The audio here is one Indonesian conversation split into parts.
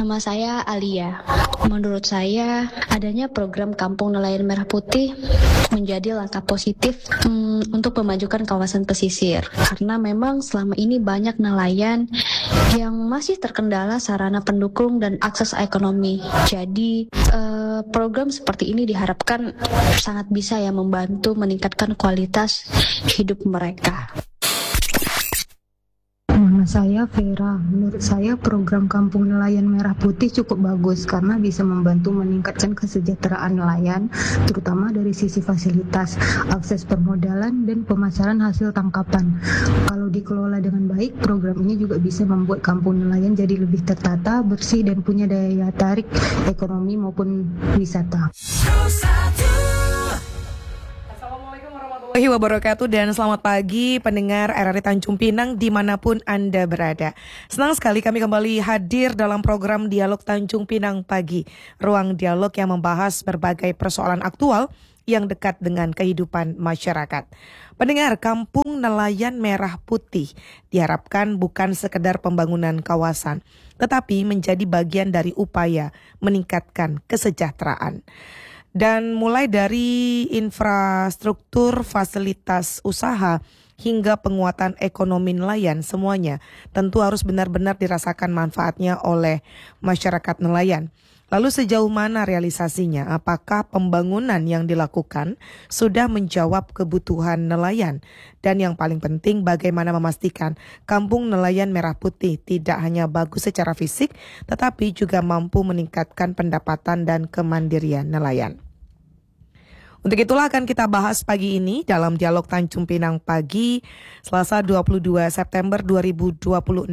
Nama saya Alia. Menurut saya, adanya program Kampung Nelayan Merah Putih menjadi langkah positif untuk memajukan kawasan pesisir. Karena memang selama ini banyak nelayan yang masih terkendala sarana pendukung dan akses ekonomi. Jadi, program seperti ini diharapkan sangat bisa ya membantu meningkatkan kualitas hidup mereka. Nama saya Vera. Menurut saya program Kampung Nelayan Merah Putih cukup bagus karena bisa membantu meningkatkan kesejahteraan nelayan, terutama dari sisi fasilitas, akses permodalan, dan pemasaran hasil tangkapan. Kalau dikelola dengan baik, program ini juga bisa membuat kampung nelayan jadi lebih tertata, bersih, dan punya daya tarik ekonomi maupun wisata. Assalamualaikum warahmatullahi wabarakatuh dan selamat pagi pendengar RRI Tanjung Pinang dimanapun Anda berada. Senang sekali kami kembali hadir dalam program Dialog Tanjung Pinang Pagi. Ruang dialog yang membahas berbagai persoalan aktual yang dekat dengan kehidupan masyarakat. Pendengar, Kampung Nelayan Merah Putih diharapkan bukan sekedar pembangunan kawasan, tetapi menjadi bagian dari upaya meningkatkan kesejahteraan. Dan mulai dari infrastruktur, fasilitas usaha, hingga penguatan ekonomi nelayan, semuanya tentu harus benar-benar dirasakan manfaatnya oleh masyarakat nelayan. Lalu sejauh mana realisasinya? Apakah pembangunan yang dilakukan sudah menjawab kebutuhan nelayan? Dan yang paling penting, bagaimana memastikan Kampung Nelayan Merah Putih tidak hanya bagus secara fisik, tetapi juga mampu meningkatkan pendapatan dan kemandirian nelayan. Untuk itulah akan kita bahas pagi ini dalam Dialog Tanjung Pinang Pagi, Selasa 22 September 2026,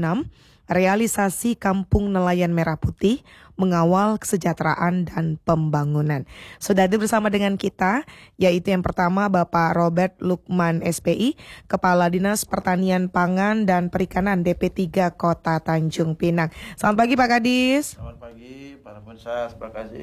realisasi Kampung Nelayan Merah Putih mengawal kesejahteraan dan pembangunan. Sudah hadir bersama dengan kita, yaitu yang pertama Bapak Robert Lukman SPI, Kepala Dinas Pertanian Pangan dan Perikanan DP3 Kota Tanjung Pinang. Selamat pagi Pak Kadis. Selamat pagi para pemirsa, terima kasih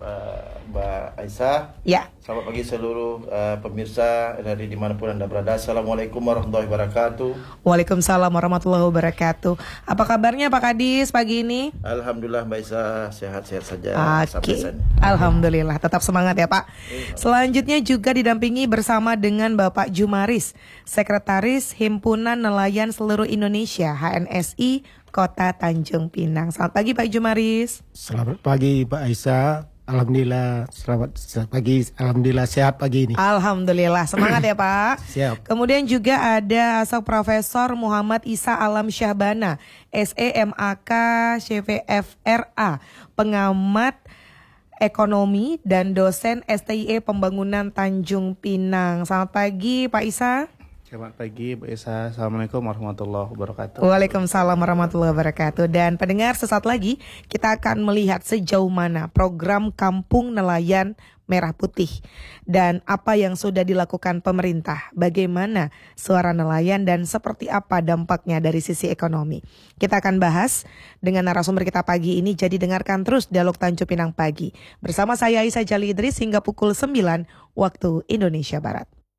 Mbak Aisyah. Ya. Selamat pagi seluruh pemirsa dari dimanapun Anda berada. Assalamualaikum warahmatullahi wabarakatuh. Waalaikumsalam warahmatullahi wabarakatuh. Apa kabarnya Pak Kadis pagi ini? Alhamdulillah Mbak Aisyah sehat-sehat saja. Oke. Alhamdulillah, tetap semangat ya Pak. Selanjutnya juga didampingi bersama dengan Bapak Jumaris, Sekretaris Himpunan Nelayan Seluruh Indonesia HNSI Kota Tanjung Pinang. Selamat pagi Pak Jumaris. Selamat pagi Pak Aisyah. Alhamdulillah, selamat pagi. Alhamdulillah sehat pagi ini. Alhamdulillah, semangat ya Pak. Siap. Kemudian juga ada Profesor Muhammad Isa Alam Syahbana, SEMAK CVFRA, pengamat ekonomi dan dosen STIE Pembangunan Tanjung Pinang. Selamat pagi Pak Isa. Selamat pagi Bu Isa. Assalamualaikum warahmatullahi wabarakatuh. Waalaikumsalam warahmatullahi wabarakatuh. Dan pendengar, sesaat lagi kita akan melihat sejauh mana program Kampung Nelayan Merah Putih dan apa yang sudah dilakukan pemerintah, bagaimana suara nelayan dan seperti apa dampaknya dari sisi ekonomi. Kita akan bahas dengan narasumber kita pagi ini, jadi dengarkan terus Dialog Tanjung Pinang Pagi. Bersama saya Aisyah Jali Idris hingga pukul 9 waktu Indonesia Barat.